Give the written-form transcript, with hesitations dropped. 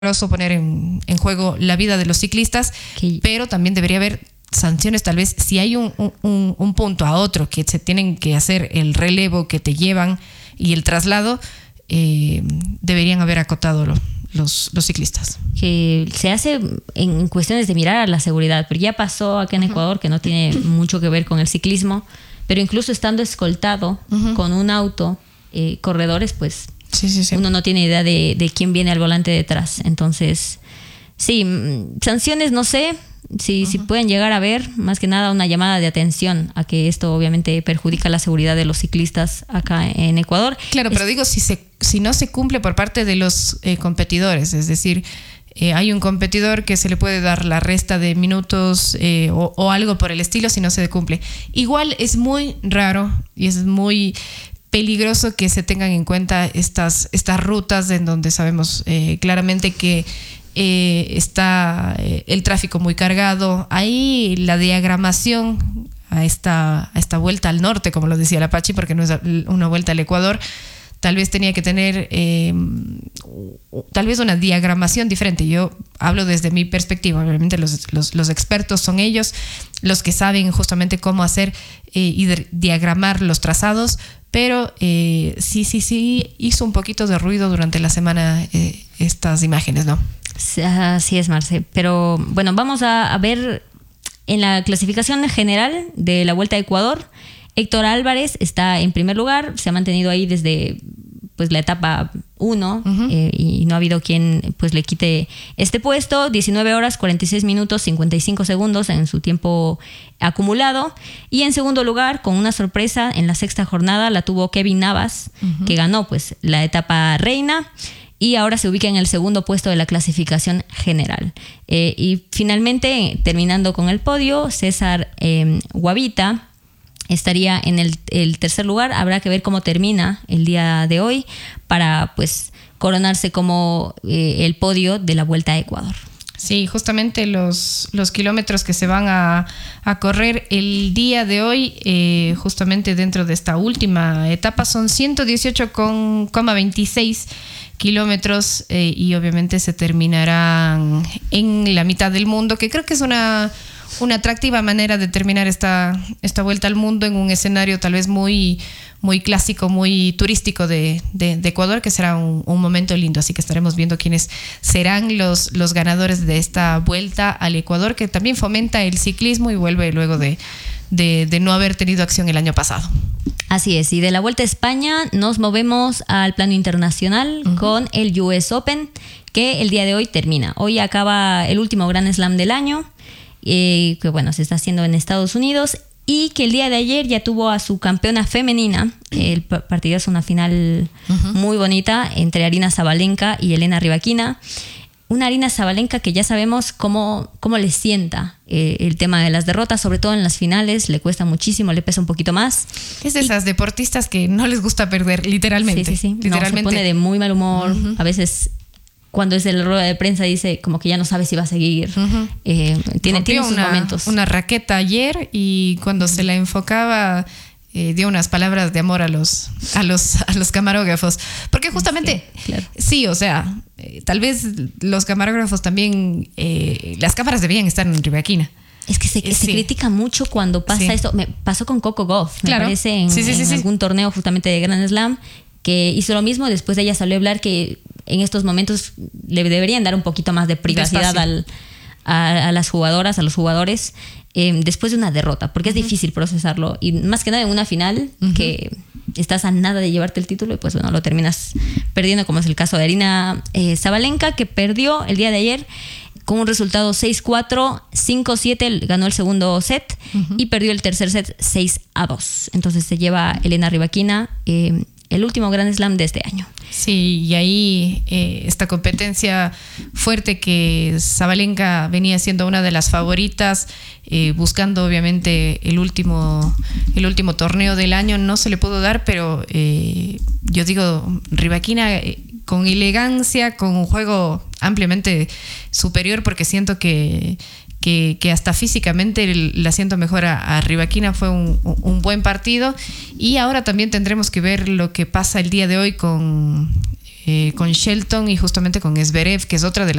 poner en juego la vida de los ciclistas, pero también debería haber sanciones. Tal vez si hay un punto a otro que se tienen que hacer el relevo que te llevan y el traslado, deberían haber acotado los ciclistas. Que se hace en cuestiones de mirar a la seguridad, pero ya pasó acá en Ecuador, que no tiene mucho que ver con el ciclismo, pero incluso estando escoltado con un auto, corredores, pues sí. Uno no tiene idea de quién viene al volante detrás. Entonces, sí, sanciones no sé si pueden llegar a ver, más que nada una llamada de atención a que esto obviamente perjudica la seguridad de los ciclistas acá en Ecuador. Claro, pero digo, si no se cumple por parte de los competidores, es decir, hay un competidor que se le puede dar la resta de minutos o algo por el estilo si no se cumple. Igual es muy raro y es muy peligroso que se tengan en cuenta estas rutas en donde sabemos claramente que está el tráfico muy cargado. Ahí la diagramación a esta vuelta al norte, como lo decía la Pachi, porque no es una vuelta al Ecuador, tal vez tenía que tener tal vez una diagramación diferente. Yo hablo desde mi perspectiva, obviamente los expertos son ellos los que saben justamente cómo hacer y diagramar los trazados, pero sí hizo un poquito de ruido durante la semana estas imágenes, ¿no? Así es, Marce. Pero bueno, vamos a ver en la clasificación general de la Vuelta a Ecuador. Héctor Álvarez está en primer lugar, se ha mantenido ahí desde pues la etapa 1 y no ha habido quien pues le quite este puesto. 19 horas 46 minutos 55 segundos en su tiempo acumulado. Y en segundo lugar, con una sorpresa en la sexta jornada, la tuvo Kevin Navas, que ganó pues la etapa reina y ahora se ubica en el segundo puesto de la clasificación general. Y finalmente, terminando con el podio, César Guavita estaría en el tercer lugar. Habrá que ver cómo termina el día de hoy para pues coronarse como el podio de la Vuelta a Ecuador. Sí, justamente los kilómetros que se van a correr el día de hoy, justamente dentro de esta última etapa, son 118,26 kilómetros y obviamente se terminarán en la mitad del mundo, que creo que es una atractiva manera de terminar esta vuelta al mundo en un escenario tal vez muy clásico, muy turístico de Ecuador, que será un momento lindo. Así que estaremos viendo quiénes serán los ganadores de esta vuelta al Ecuador, que también fomenta el ciclismo y vuelve luego de no haber tenido acción el año pasado. Así es, y de la Vuelta a España nos movemos al plano internacional con el US Open, que el día de hoy termina. Hoy acaba el último Grand Slam del año, que bueno, se está haciendo en Estados Unidos, y que el día de ayer ya tuvo a su campeona femenina. El partido es una final muy bonita entre Aryna Sabalenka y Elena Rybakina. Una Aryna Sabalenka que ya sabemos cómo le sienta el tema de las derrotas, sobre todo en las finales, le cuesta muchísimo, le pesa un poquito más. Es de esas deportistas que no les gusta perder, literalmente. Sí. Literalmente. No, se pone de muy mal humor. A veces, cuando es el rueda de prensa, dice como que ya no sabe si va a seguir. Tiene sus momentos. Una raqueta ayer y cuando se la enfocaba dio unas palabras de amor a los camarógrafos. Porque justamente, claro. Sí, o sea, tal vez los camarógrafos también, las cámaras debían estar en Rybakina. Es que se critica mucho cuando pasa esto. Me pasó con Coco Gauff, me parece, en algún torneo justamente de Grand Slam, que hizo lo mismo. Después de ella salió a hablar que en estos momentos le deberían dar un poquito más de privacidad a las jugadoras, a los jugadores, después de una derrota, porque es difícil procesarlo, y más que nada en una final que estás a nada de llevarte el título y pues bueno, lo terminas perdiendo, como es el caso de Aryna Sabalenka, que perdió el día de ayer con un resultado 6-4, 5-7, ganó el segundo set y perdió el tercer set 6-2. Entonces se lleva Elena Rybakina el último Grand Slam de este año. Sí, y ahí esta competencia fuerte que Sabalenka venía siendo una de las favoritas, buscando obviamente el último torneo del año, no se le pudo dar, pero yo digo, Rybakina con elegancia, con un juego ampliamente superior, porque siento que hasta físicamente la siento mejor a Rybakina. Fue un buen partido, y ahora también tendremos que ver lo que pasa el día de hoy con con Shelton y justamente con Zverev, que es otra de